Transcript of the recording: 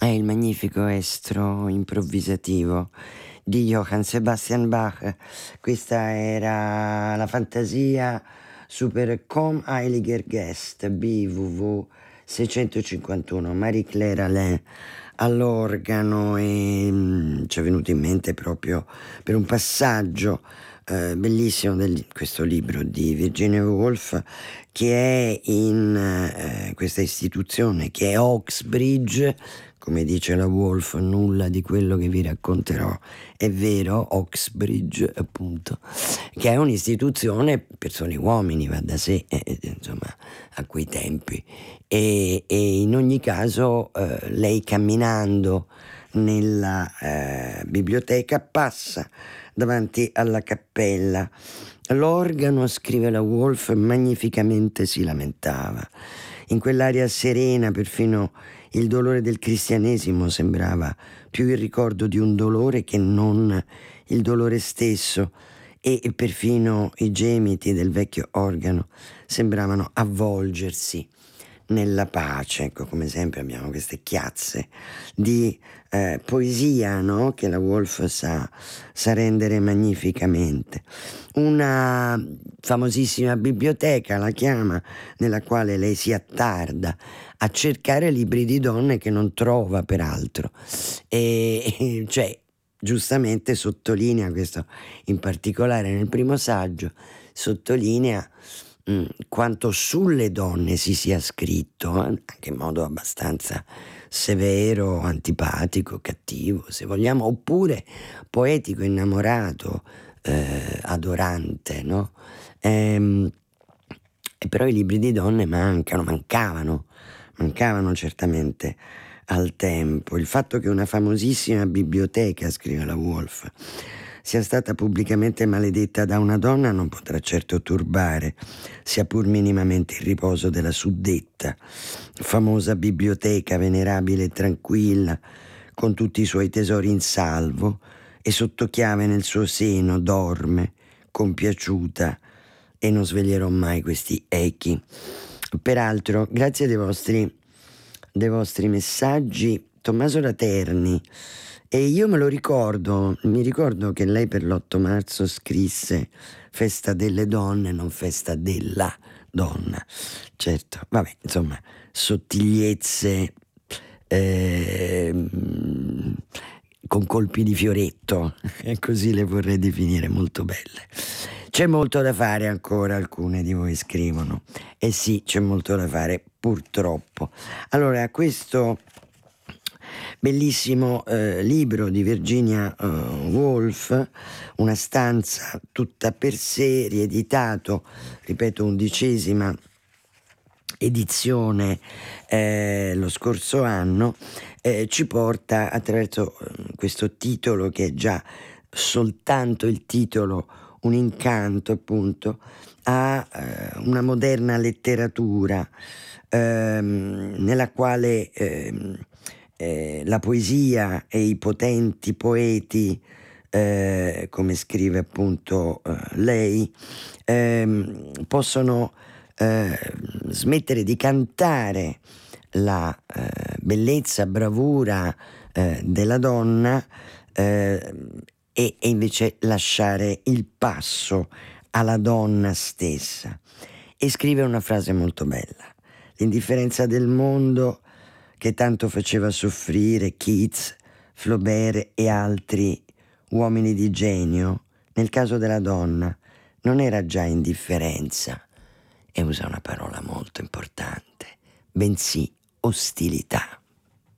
È il magnifico estro improvvisativo di Johann Sebastian Bach. Questa era la fantasia Super Comme Heiliger Gest BWV 651, Marie-Claire Alain all'organo, e ci è venuto in mente proprio per un passaggio bellissimo di questo libro di Virginia Woolf, che è in questa istituzione che è Oxbridge. Come dice la Woolf, nulla di quello che vi racconterò è vero, Oxbridge appunto, che è un'istituzione per soli uomini, va da sé, insomma, a quei tempi. E in ogni caso lei, camminando nella biblioteca, passa davanti alla cappella. L'organo, scrive la Woolf, magnificamente si lamentava. In quell'aria serena perfino il dolore del cristianesimo sembrava più il ricordo di un dolore che non il dolore stesso, e perfino i gemiti del vecchio organo sembravano avvolgersi nella pace. Ecco, come sempre abbiamo queste chiazze di poesia, no? Che la Woolf sa rendere magnificamente. Una famosissima biblioteca, la chiama, nella quale lei si attarda a cercare libri di donne che non trova peraltro, e cioè giustamente sottolinea questo, in particolare nel primo saggio sottolinea quanto sulle donne si sia scritto, anche in modo abbastanza severo, antipatico, cattivo, se vogliamo, oppure poetico, innamorato, adorante, no? E però i libri di donne mancavano certamente al tempo. Il fatto che una famosissima biblioteca, scrive la Woolf, sia stata pubblicamente maledetta da una donna non potrà certo turbare, sia pur minimamente, il riposo della suddetta famosa biblioteca, venerabile e tranquilla, con tutti i suoi tesori in salvo, e sotto chiave nel suo seno dorme, compiaciuta, e non sveglierò mai questi echi. Peraltro, grazie dei vostri messaggi, Tommaso Laterni, e io mi ricordo che lei per l'8 marzo scrisse festa delle donne, non festa della donna. Certo, vabbè, insomma, sottigliezze con colpi di fioretto, e così le vorrei definire, molto belle. C'è molto da fare ancora, alcune di voi scrivono. Eh sì, c'è molto da fare, purtroppo. Allora, questo bellissimo libro di Virginia Woolf, Una stanza tutta per sé, rieditato, ripeto, 11ª edizione lo scorso anno, ci porta attraverso questo titolo, che è già soltanto il titolo un incanto, appunto, a una moderna letteratura nella quale la poesia e i potenti poeti, come scrive appunto lei, possono smettere di cantare la bellezza, bravura della donna, e invece lasciare il passo alla donna stessa. E scrive una frase molto bella: l'indifferenza del mondo che tanto faceva soffrire Keats, Flaubert e altri uomini di genio, nel caso della donna non era già indifferenza, e usa una parola molto importante, bensì ostilità.